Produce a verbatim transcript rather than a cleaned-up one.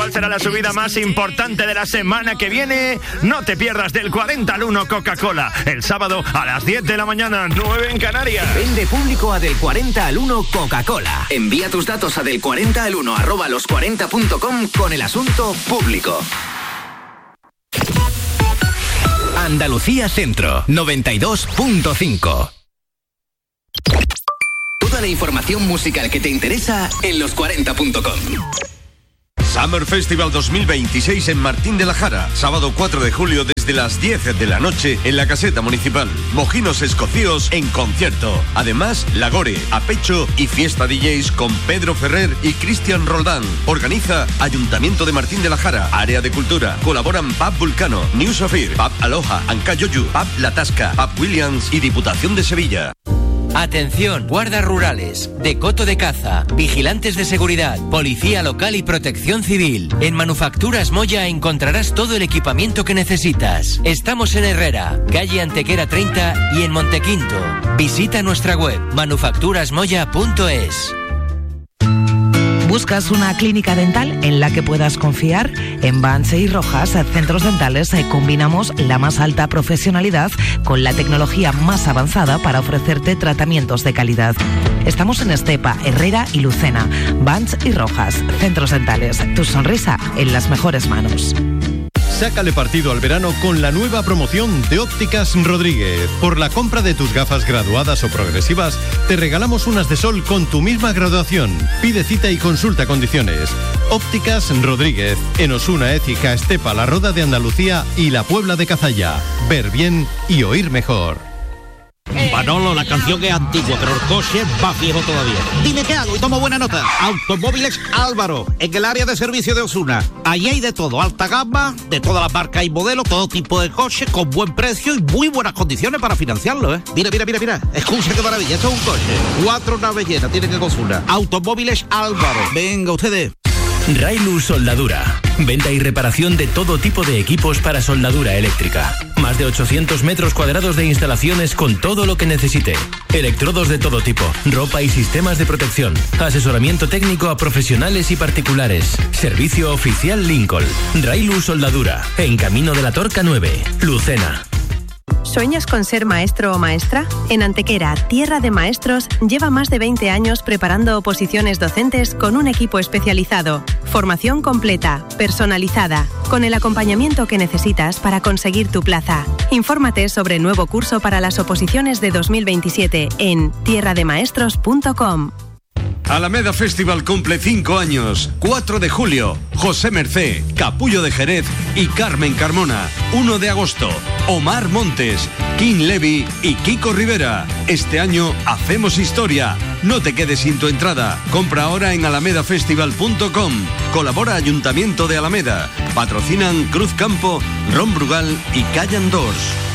cuál será la subida más importante de la semana que viene. No te pierdas del cuarenta al uno Coca-Cola. El sábado a las diez de la mañana, nueve en Canarias. Vende público a del cuarenta al uno Coca-Cola. Envía tus datos a del cuarenta al uno arroba los cuarenta punto com con el asunto público. Andalucía Centro, noventa y dos punto cinco. Toda la información musical que te interesa en los cuarenta punto com. Summer Festival dos mil veintiséis en Martín de la Jara. Sábado cuatro de julio desde las diez de la noche en la Caseta Municipal. Mojinos escocíos en concierto. Además, Lagore, Apecho y Fiesta D Js con Pedro Ferrer y Cristian Roldán. Organiza Ayuntamiento de Martín de la Jara. Área de Cultura. Colaboran Pub Vulcano, News of Air, Pub Aloha, Ancayoyu, Pub La Tasca, Pub Williams y Diputación de Sevilla. Atención, guardas rurales, de coto de caza, vigilantes de seguridad, policía local y protección civil. En Manufacturas Moya encontrarás todo el equipamiento que necesitas. Estamos en Herrera, calle Antequera treinta y en Montequinto. Visita nuestra web manufacturas moya punto es. ¿Buscas una clínica dental en la que puedas confiar? En Banse y Rojas, Centros Dentales, combinamos la más alta profesionalidad con la tecnología más avanzada para ofrecerte tratamientos de calidad. Estamos en Estepa, Herrera y Lucena. Banse y Rojas, Centros Dentales. Tu sonrisa en las mejores manos. Sácale partido al verano con la nueva promoción de Ópticas Rodríguez. Por la compra de tus gafas graduadas o progresivas, te regalamos unas de sol con tu misma graduación. Pide cita y consulta condiciones. Ópticas Rodríguez, en Osuna, Écija, Estepa, La Roda de Andalucía y la Puebla de Cazalla. Ver bien y oír mejor. Manolo, la canción es antigua, pero el coche va viejo todavía. Dime qué hago y tomo buena nota. Automóviles Álvaro, en el área de servicio de Osuna. Allí hay de todo, alta gama, de todas las marcas y modelos, todo tipo de coches, con buen precio y muy buenas condiciones para financiarlo, ¿eh? Mira, mira, mira, mira. Escucha qué maravilla, esto es un coche. Cuatro naves llenas tienen en Osuna. Automóviles Álvaro. Venga, ustedes. Railu Soldadura. Venta y reparación de todo tipo de equipos para soldadura eléctrica. Más de ochocientos metros cuadrados de instalaciones con todo lo que necesite. Electrodos de todo tipo, ropa y sistemas de protección. Asesoramiento técnico a profesionales y particulares. Servicio oficial Lincoln. Railu Soldadura. En Camino de la Torca nueve, Lucena. ¿Sueñas con ser maestro o maestra? En Antequera, Tierra de Maestros, lleva más de veinte años preparando oposiciones docentes con un equipo especializado. Formación completa, personalizada, con el acompañamiento que necesitas para conseguir tu plaza. Infórmate sobre el nuevo curso para las oposiciones de dos mil veintisiete en tierra de maestros punto com. Alameda Festival cumple cinco años. cuatro de julio, José Mercé, Capullo de Jerez y Carmen Carmona. uno de agosto, Omar Montes, King Levy y Kiko Rivera. Este año hacemos historia. No te quedes sin tu entrada. Compra ahora en alameda festival punto com. Colabora Ayuntamiento de Alameda. Patrocinan Cruz Campo, Ron Brugal y Callan Doors.